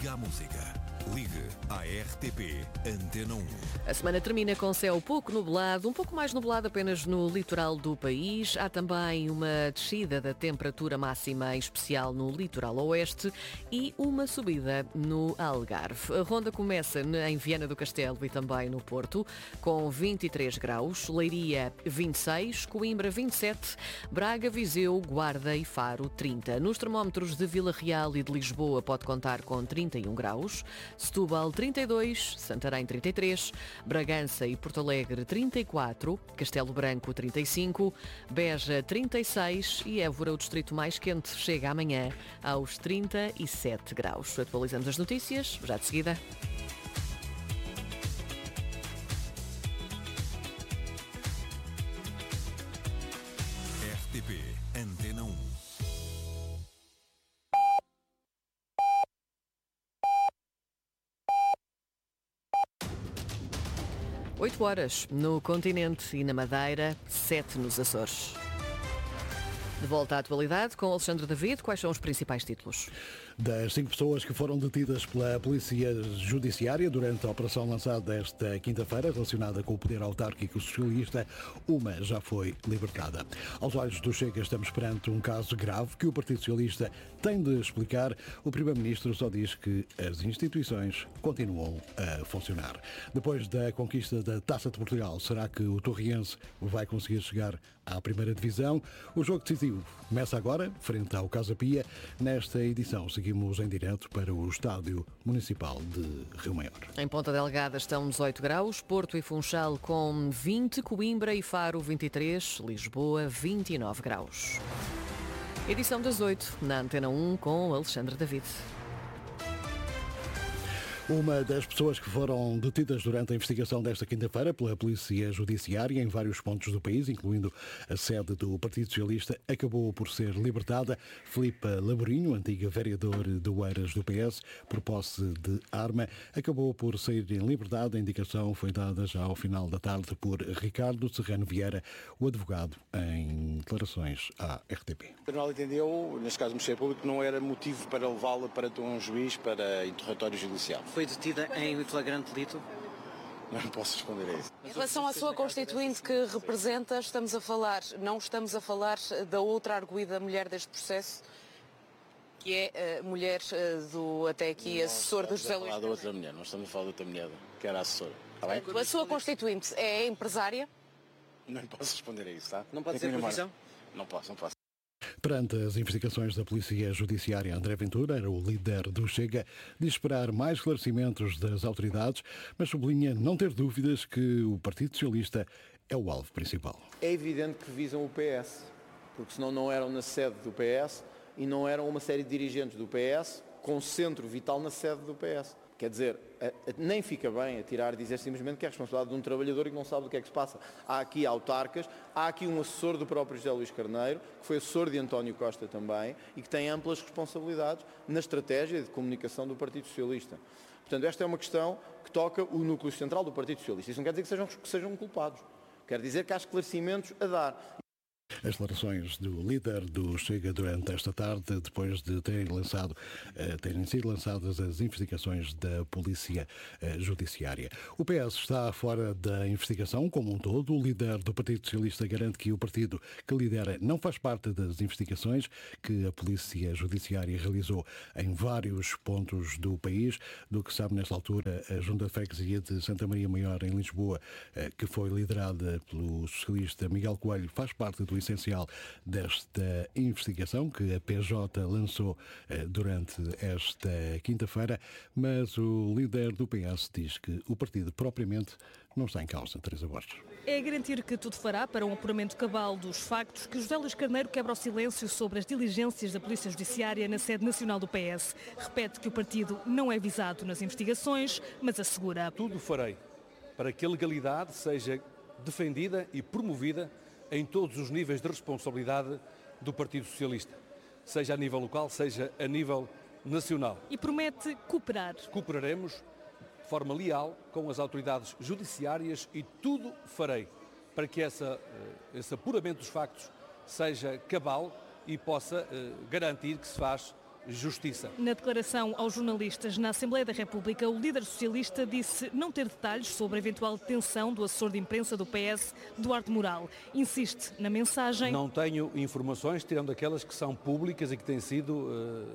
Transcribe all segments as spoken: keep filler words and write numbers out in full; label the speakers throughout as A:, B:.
A: Liga à música. Ligue à R T P Antena um.
B: A semana termina com céu pouco nublado, um pouco mais nublado apenas no litoral do país. Há também uma descida da temperatura máxima, em especial no litoral oeste, e uma subida no Algarve. A ronda começa em Viana do Castelo e também no Porto, com vinte e três graus, Leiria vinte e seis, Coimbra vinte e sete, Braga, Viseu, Guarda e Faro trinta. Nos termómetros de Vila Real e de Lisboa pode contar com trinta e um graus, Setúbal trinta e dois, Santarém trinta e três, Bragança e Porto Alegre trinta e quatro, Castelo Branco trinta e cinco, Beja trinta e seis e Évora, o distrito mais quente, chega amanhã aos trinta e sete graus. Atualizamos as notícias, já de seguida.
A: R T P Antena um.
B: oito horas no continente e na Madeira, sete nos Açores. De volta à atualidade com Alexandre David, quais são os principais títulos?
C: Das cinco pessoas que foram detidas pela Polícia Judiciária durante a operação lançada esta quinta-feira, relacionada com o poder autárquico socialista, uma já foi libertada. Aos olhos do Chega, estamos perante um caso grave que o Partido Socialista tem de explicar. O Primeiro-Ministro só diz que as instituições continuam a funcionar. Depois da conquista da Taça de Portugal, será que o Torriense vai conseguir chegar à primeira divisão? O jogo decisivo começa agora, frente ao Casa Pia. Nesta edição, seguimos em direto para o Estádio Municipal de Rio Maior.
B: Em Ponta Delgada estão dezoito graus, Porto e Funchal com vinte, Coimbra e Faro vinte e três, Lisboa vinte e nove graus. Edição das oito, na Antena um, com Alexandre David.
C: Uma das pessoas que foram detidas durante a investigação desta quinta-feira pela Polícia Judiciária em vários pontos do país, incluindo a sede do Partido Socialista, acabou por ser libertada. Filipa Laborinho, antiga vereadora de Oeiras do P S, por posse de arma, acabou por sair em liberdade. A indicação foi dada já ao final da tarde por Ricardo Serrano Vieira, o advogado, em declarações à R T P.
D: O tribunal entendeu, neste caso o Ministério Público, que não era motivo para levá-la para um juiz para interrogatório judicial.
E: Foi detida em flagrante delito?
D: Não posso responder a isso.
F: Em relação à sua constituinte que representa, estamos a falar, não estamos a falar da outra arguida mulher deste processo, que é a mulher do, até aqui,
D: não
F: assessor do José Luís.
D: Não estamos a falar da outra mulher, não estamos a falar da outra mulher, que era assessora. Está bem?
F: A sua constituinte é empresária?
D: Não posso responder a isso, tá?
E: Não pode ser profissão?
D: Não posso, não posso.
C: Perante as investigações da Polícia Judiciária, André Ventura, era o líder do Chega, diz esperar mais esclarecimentos das autoridades, mas sublinha não ter dúvidas que o Partido Socialista é o alvo principal.
G: É evidente que visam o P S, porque senão não eram na sede do P S e não eram uma série de dirigentes do P S com centro vital na sede do P S. Quer dizer, a, a, nem fica bem a tirar, dizer simplesmente que é a responsabilidade de um trabalhador e que não sabe do que é que se passa. Há aqui autarcas, há aqui um assessor do próprio José Luís Carneiro, que foi assessor de António Costa também, e que tem amplas responsabilidades na estratégia de comunicação do Partido Socialista. Portanto, esta é uma questão que toca o núcleo central do Partido Socialista. Isso não quer dizer que sejam, que sejam culpados. Quer dizer que há esclarecimentos a dar.
C: As declarações do líder do Chega durante esta tarde, depois de terem, lançado, terem sido lançadas as investigações da Polícia Judiciária. O P S está fora da investigação como um todo. O líder do Partido Socialista garante que o partido que lidera não faz parte das investigações que a Polícia Judiciária realizou em vários pontos do país. Do que sabe nesta altura, a Junta de Freguesia de Santa Maria Maior, em Lisboa, que foi liderada pelo socialista Miguel Coelho, faz parte do essencial desta investigação que a P J lançou eh, durante esta quinta-feira, mas o líder do P S diz que o partido propriamente não está em causa. Teresa Borges.
H: É garantir que tudo fará para um apuramento cabal dos factos que José Luís Carneiro quebra o silêncio sobre as diligências da Polícia Judiciária na sede nacional do P S. Repete que o partido não é visado nas investigações, mas assegura:
I: tudo farei para que a legalidade seja defendida e promovida em todos os níveis de responsabilidade do Partido Socialista, seja a nível local, seja a nível nacional.
H: E promete cooperar.
I: Cooperaremos de forma leal com as autoridades judiciárias e tudo farei para que essa, esse apuramento dos factos seja cabal e possa garantir que se faz justiça.
H: Na declaração aos jornalistas na Assembleia da República, o líder socialista disse não ter detalhes sobre a eventual detenção do assessor de imprensa do P S, Duarte Moral. Insiste na mensagem.
I: Não tenho informações, tirando aquelas que são públicas e que têm sido,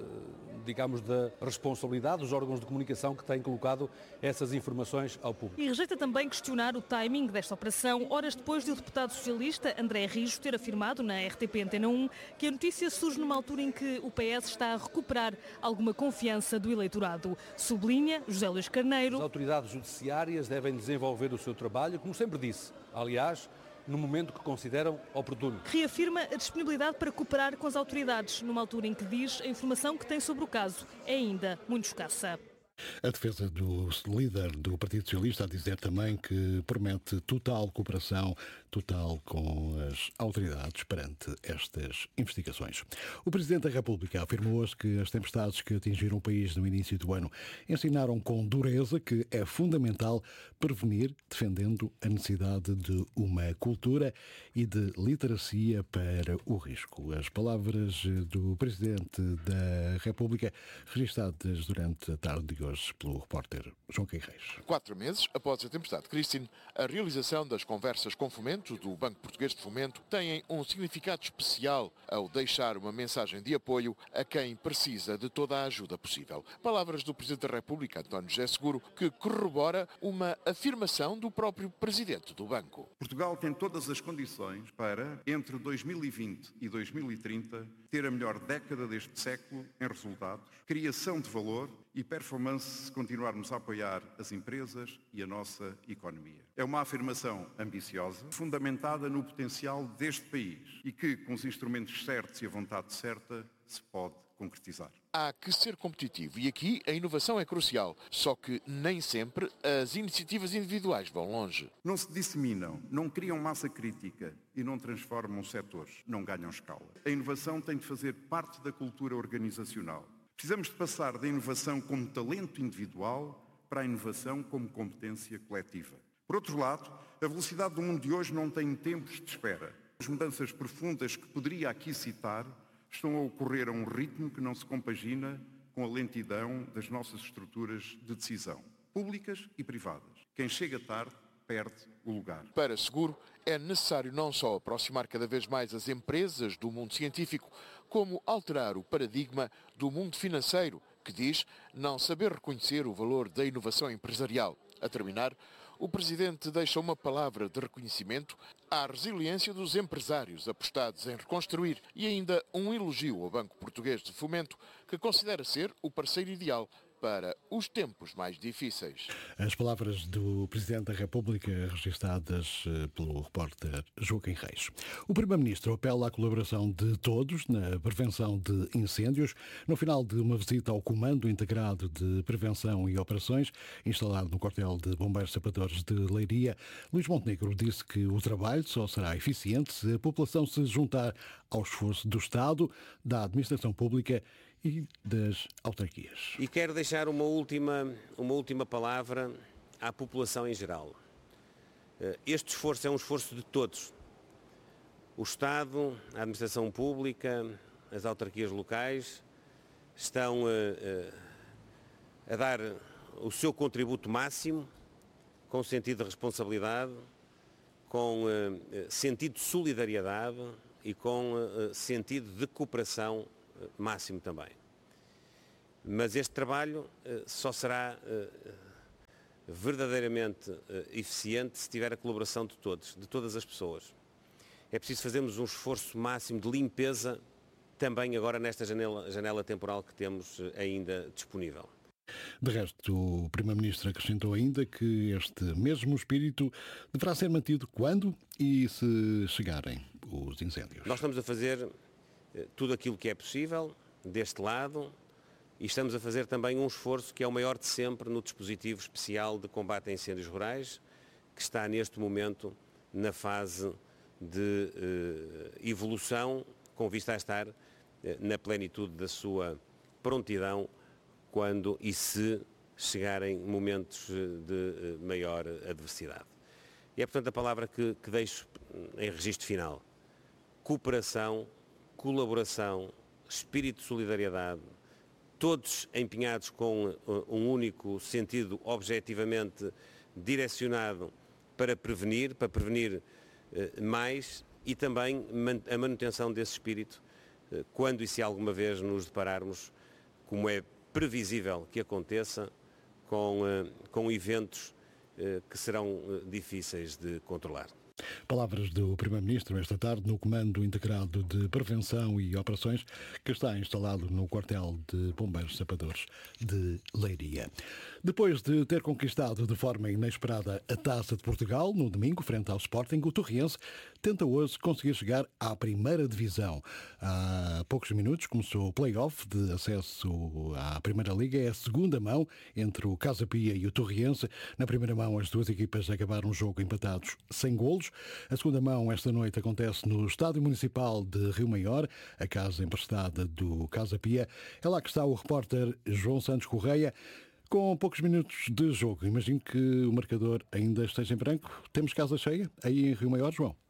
I: digamos, da responsabilidade dos órgãos de comunicação que têm colocado essas informações ao público.
H: E rejeita também questionar o timing desta operação, horas depois de o deputado socialista André Rijo ter afirmado na R T P Antena um que a notícia surge numa altura em que o P S está a recuperar alguma confiança do eleitorado. Sublinha José Luís Carneiro.
I: As autoridades judiciárias devem desenvolver o seu trabalho, como sempre disse, aliás, no momento que consideram oportuno.
H: Reafirma a disponibilidade para cooperar com as autoridades, numa altura em que diz a informação que tem sobre o caso é ainda muito escassa.
C: A defesa do líder do Partido Socialista a dizer também que promete total cooperação, total com as autoridades perante estas investigações. O Presidente da República afirmou hoje que as tempestades que atingiram o país no início do ano ensinaram com dureza que é fundamental prevenir, defendendo a necessidade de uma cultura e de literacia para o risco. As palavras do Presidente da República registradas durante a tarde de hoje pelo repórter João Queiroz.
J: Quatro meses após a tempestade Christine, a realização das conversas com Fomento, do Banco Português de Fomento, têm um significado especial ao deixar uma mensagem de apoio a quem precisa de toda a ajuda possível. Palavras do Presidente da República, António José Seguro, que corrobora uma afirmação do próprio Presidente do Banco.
K: Portugal tem todas as condições para, entre dois mil e vinte e dois mil e trinta, ter a melhor década deste século em resultados, criação de valor e performance se continuarmos a apoiar as empresas e a nossa economia. É uma afirmação ambiciosa, fundamentada no potencial deste país e que, com os instrumentos certos e a vontade certa, se pode concretizar.
J: Há que ser competitivo e aqui a inovação é crucial, só que nem sempre as iniciativas individuais vão longe.
K: Não se disseminam, não criam massa crítica e não transformam setores, não ganham escala. A inovação tem de fazer parte da cultura organizacional. Precisamos de passar da inovação como talento individual para a inovação como competência coletiva. Por outro lado, a velocidade do mundo de hoje não tem tempos de espera. As mudanças profundas que poderia aqui citar estão a ocorrer a um ritmo que não se compagina com a lentidão das nossas estruturas de decisão, públicas e privadas. Quem chega tarde perde o lugar.
J: Para Seguro, é necessário não só aproximar cada vez mais as empresas do mundo científico, como alterar o paradigma do mundo financeiro, que diz não saber reconhecer o valor da inovação empresarial. A terminar, o Presidente deixa uma palavra de reconhecimento à resiliência dos empresários apostados em reconstruir e ainda um elogio ao Banco Português de Fomento, que considera ser o parceiro ideal para os tempos mais difíceis.
C: As palavras do Presidente da República registradas pelo repórter Joaquim Reis. O Primeiro-Ministro apela à colaboração de todos na prevenção de incêndios no final de uma visita ao Comando Integrado de Prevenção e Operações instalado no quartel de Bombeiros Sapadores de Leiria. Luís Montenegro disse que o trabalho só será eficiente se a população se juntar ao esforço do Estado, da Administração Pública e das autarquias.
L: E quero deixar uma última, uma última palavra à população em geral. Este esforço é um esforço de todos. O Estado, a Administração Pública, as autarquias locais estão a, a, a dar o seu contributo máximo, com sentido de responsabilidade, com uh, sentido de solidariedade e com uh, sentido de cooperação uh, máximo também. Mas este trabalho uh, só será uh, verdadeiramente uh, eficiente se tiver a colaboração de todos, de todas as pessoas. É preciso fazermos um esforço máximo de limpeza também agora nesta janela, janela temporal que temos uh, ainda disponível.
C: De resto, o Primeiro-Ministro acrescentou ainda que este mesmo espírito deverá ser mantido quando e se chegarem os incêndios.
L: Nós estamos a fazer tudo aquilo que é possível deste lado e estamos a fazer também um esforço que é o maior de sempre no dispositivo especial de combate a incêndios rurais, que está neste momento na fase de eh, evolução, com vista a estar eh, na plenitude da sua prontidão quando e se chegarem momentos de maior adversidade. E é, portanto, a palavra que, que deixo em registro final. Cooperação, colaboração, espírito de solidariedade, todos empenhados com um único sentido objetivamente direcionado para prevenir, para prevenir mais e também a manutenção desse espírito quando e se alguma vez nos depararmos, como é previsível que aconteça, com, com eventos que serão difíceis de controlar.
C: Palavras do Primeiro-Ministro esta tarde no Comando Integrado de Prevenção e Operações que está instalado no quartel de Bombeiros Sapadores de Leiria. Depois de ter conquistado de forma inesperada a Taça de Portugal no domingo, frente ao Sporting, o Torriense tenta hoje conseguir chegar à primeira divisão. Há poucos minutos começou o play-off de acesso à Primeira Liga. É a segunda mão entre o Casa Pia e o Torriense. Na primeira mão, as duas equipas acabaram o jogo empatados sem golos. A segunda mão esta noite acontece no Estádio Municipal de Rio Maior, a casa emprestada do Casa Pia. É lá que está o repórter João Santos Correia. Com poucos minutos de jogo, imagino que o marcador ainda esteja em branco. Temos casa cheia aí em Rio Maior, João?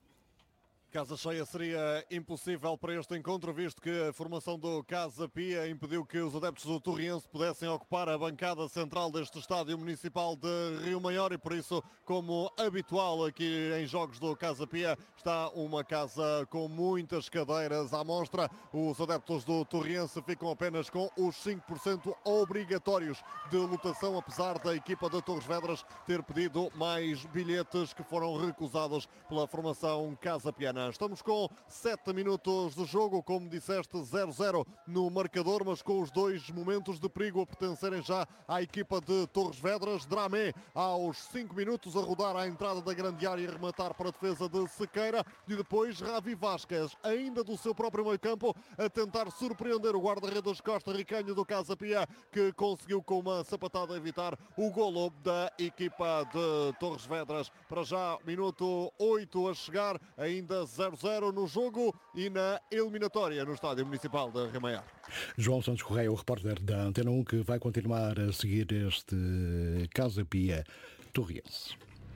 M: Casa cheia seria impossível para este encontro, visto que a formação do Casa Pia impediu que os adeptos do Torriense pudessem ocupar a bancada central deste estádio municipal de Rio Maior e por isso, como habitual aqui em jogos do Casa Pia, está uma casa com muitas cadeiras à mostra. Os adeptos do Torriense ficam apenas com os cinco por cento obrigatórios de lotação, apesar da equipa de Torres Vedras ter pedido mais bilhetes que foram recusados pela formação Casa Piana. Estamos com sete minutos de jogo, como disseste, zero a zero no marcador, mas com os dois momentos de perigo a pertencerem já à equipa de Torres Vedras. Dramé aos cinco minutos a rodar à entrada da grande área e rematar para a defesa de Sequeira, e depois Ravi Vasquez, ainda do seu próprio meio campo, a tentar surpreender o guarda-redes costarricanho do Casa Pia, que conseguiu com uma sapatada evitar o golo da equipa de Torres Vedras. Para já, minuto oito a chegar, ainda zero a zero no jogo e na eliminatória no Estádio Municipal de Rio Maior.
C: João Santos Correia, o repórter da Antena um, que vai continuar a seguir este Casa Pia Torriense.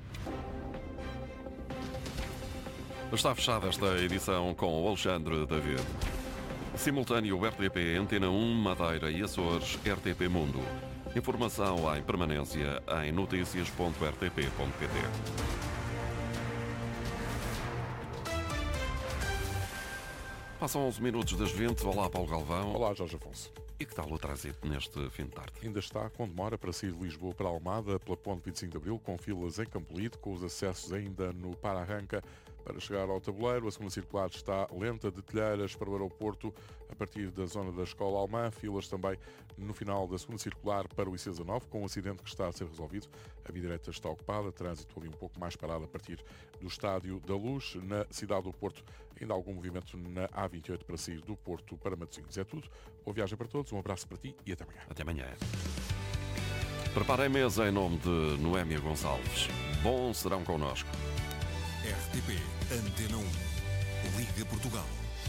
N: Está fechada esta edição com o Alexandre David. Simultâneo R T P, Antena um, Madeira e Açores, R T P Mundo. Informação em permanência em notícias ponto r t p ponto p t. Passam onze minutos das vinte. Olá, Paulo Galvão.
O: Olá, Jorge Afonso.
N: E que tal o trânsito neste fim de tarde?
O: Ainda está com demora para sair de Lisboa para Almada, pela Ponte vinte e cinco de Abril, com filas em Campolide, com os acessos ainda no Para-Arranca para chegar ao tabuleiro. A segunda circular está lenta, de Telheiras para o aeroporto, a partir da zona da Escola Alemã. Filas também no final da segunda circular para o I C dezanove, com um acidente que está a ser resolvido. A via direita está ocupada, trânsito ali um pouco mais parado a partir do Estádio da Luz. Na cidade do Porto, ainda há algum movimento na A vinte e oito para sair do Porto para Matosinhos. É tudo. Boa viagem para todos, um abraço para ti e até amanhã.
N: Até amanhã. Preparem a mesa em nome de Noémia Gonçalves. Bom serão connosco.
A: R T P Antena um, Liga Portugal.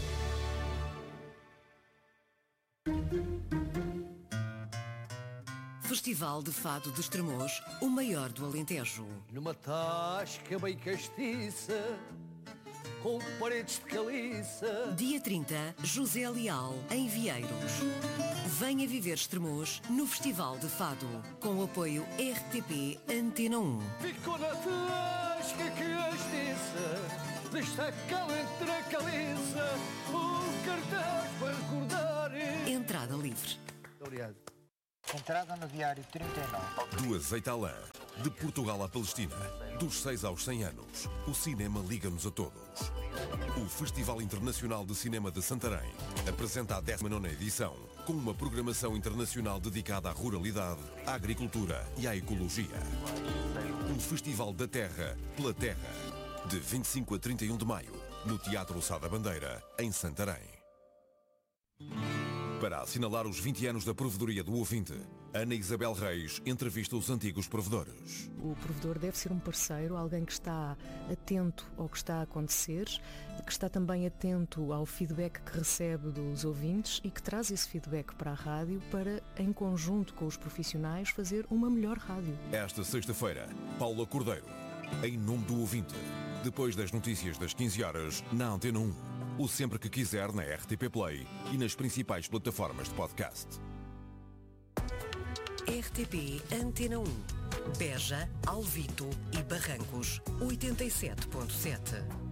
P: Festival de Fado de Estremoz, o maior do Alentejo.
Q: Numa tasca bem castiça, com paredes de caliça.
P: Dia trinta, José Leal, em Vieiros. Venha viver Estremoz no Festival de Fado, com o apoio R T P Antena um.
Q: Ficou na tasca castiça, desta calente na caliça, o cartaz para recordar.
P: Entrada livre.
Q: Obrigado.
R: Entrada no diário trinta e nove.
A: Do Azeite-Alã, de Portugal à Palestina, dos seis aos cem anos, o cinema liga-nos a todos. O Festival Internacional de Cinema de Santarém apresenta a décima nona edição, com uma programação internacional dedicada à ruralidade, à agricultura e à ecologia. Um festival da terra, pela terra, de vinte e cinco a trinta e um de maio, no Teatro Sá da Bandeira, em Santarém. Para assinalar os vinte anos da Provedoria do Ouvinte, Ana Isabel Reis entrevista os antigos provedores.
S: O provedor deve ser um parceiro, alguém que está atento ao que está a acontecer, que está também atento ao feedback que recebe dos ouvintes e que traz esse feedback para a rádio para, em conjunto com os profissionais, fazer uma melhor rádio.
A: Esta sexta-feira, Paula Cordeiro, em nome do ouvinte, depois das notícias das quinze horas, na Antena um. Ou sempre que quiser na R T P Play e nas principais plataformas de podcast.
P: R T P Antena um. Beja, Alvito e Barrancos, oitenta e sete ponto sete.